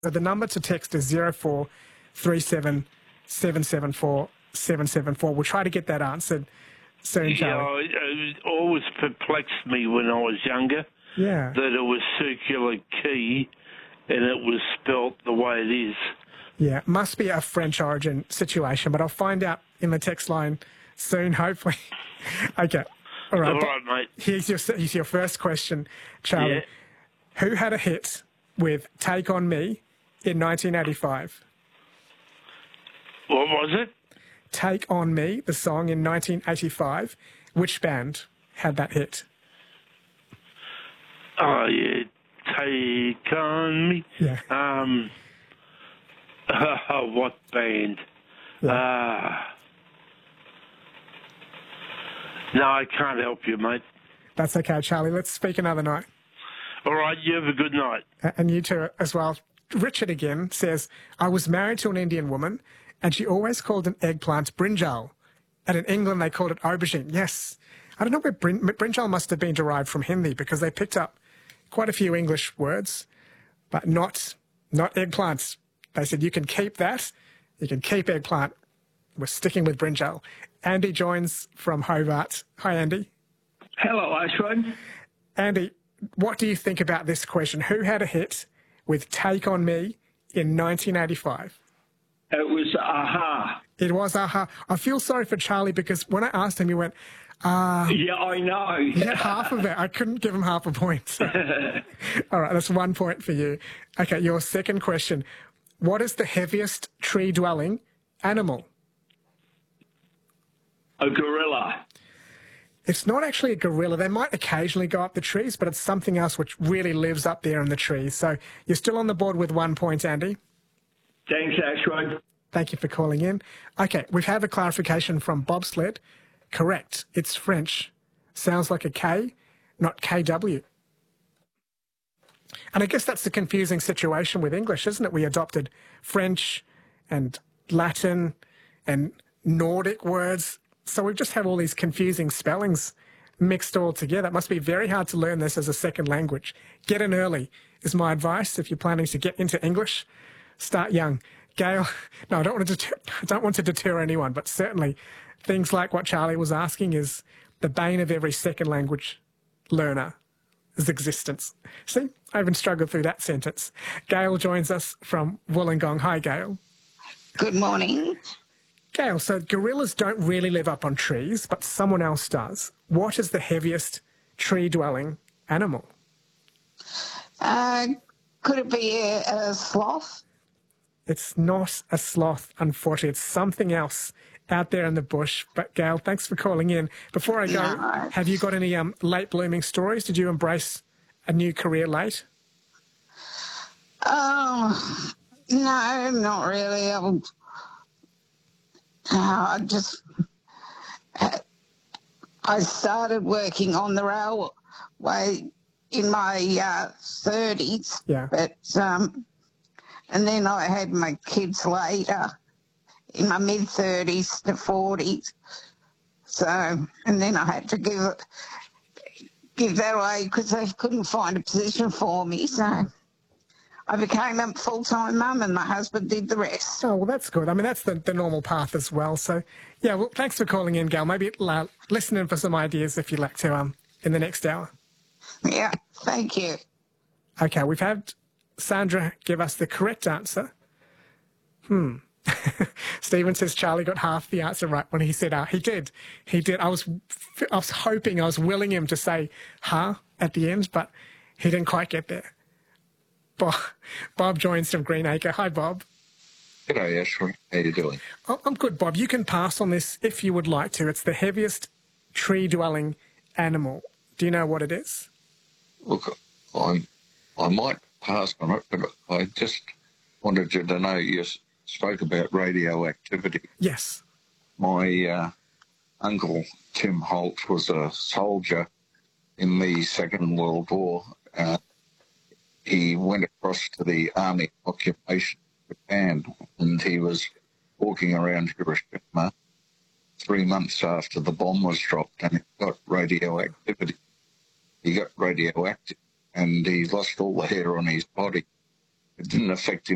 The number to text is 0437 774 774. We'll try to get that answered soon, Charlie. It always perplexed me when I was younger Yeah. that it was circular key and it was spelt the way it is. Yeah, must be a French origin situation, but I'll find out in the text line soon, hopefully. Okay. All right, mate. Here's your first question, Charlie. Yeah. Who had a hit with Take On Me in 1985? What was it? Take On Me, the song, in 1985. Which band had that hit? Oh, yeah. Take On Me. Yeah. What band? Yeah. No, I can't help you, mate. That's okay, Charlie. Let's speak another night. All right, you have a good night. And you too as well. Richard again says, I was married to an Indian woman and she always called an eggplant brinjal. And in England, they called it aubergine. Yes. I don't know where brinjal must have been derived from Hindi because they picked up quite a few English words, but not eggplants. They said, you can keep that. You can keep eggplant. We're sticking with brinjal. Andy joins from Hobart. Hi, Andy. Hello, Ashwin. Andy, what do you think about this question? Who had a hit with Take On Me in 1985? It was Aha. It was Aha. I feel sorry for Charlie because when I asked him, he went, Yeah, I know. He had half of it. I couldn't give him half a point. So. All right, that's 1 point for you. Okay, your second question. What is the heaviest tree-dwelling animal? A gorilla. It's not actually a gorilla. They might occasionally go up the trees, but it's something else which really lives up there in the trees. So you're still on the board with 1 point, Andy. Thanks, Ashwin. Thank you for calling in. Okay, we've had a clarification from Bobsled. Correct. It's French. Sounds like a K, not KW. And I guess that's the confusing situation with English, isn't it? We adopted French and Latin and Nordic words. So we just have all these confusing spellings mixed all together. It must be very hard to learn this as a second language. Get in early is my advice if you're planning to get into English. Start young. Gail, no, I don't want to deter anyone, but certainly things like what Charlie was asking is the bane of every second language learner's existence. See, I even struggled through that sentence. Gail joins us from Wollongong. Hi, Gail. Good morning. Gail, so gorillas don't really live up on trees, but someone else does. What is the heaviest tree-dwelling animal? Could it be a sloth? It's not a sloth, unfortunately. It's something else out there in the bush. But, Gail, thanks for calling in. Before I go, have you got any late blooming stories? Did you embrace a new career late? Oh, no, not really. I started working on the railway in my 30s. Yeah. But and then I had my kids later in my mid-30s to 40s. So, and then I had to give that away because they couldn't find a position for me. So I became a full-time mum and my husband did the rest. Oh, well, that's good. I mean, that's the normal path as well. So, yeah, well, thanks for calling in, Gail. Maybe listen in for some ideas if you'd like to in the next hour. Yeah, thank you. Okay, we've had Sandra give us the correct answer. Stephen says Charlie got half the answer right when he said he did. He did. I was hoping, I was willing him to say at the end, but he didn't quite get there. Bob joins from Greenacre. Hi, Bob. G'day, Ashwin. How you doing? Oh, I'm good, Bob. You can pass on this if you would like to. It's the heaviest tree-dwelling animal. Do you know what it is? Look, I might pass on it, but I just wanted you to know you spoke about radioactivity. Yes. My uncle, Tim Holt, was a soldier in the Second World War. He went across to the army occupation of Japan, and he was walking around Hiroshima 3 months after the bomb was dropped, and he got radioactivity. He got radioactive, and he lost all the hair on his body. It didn't affect him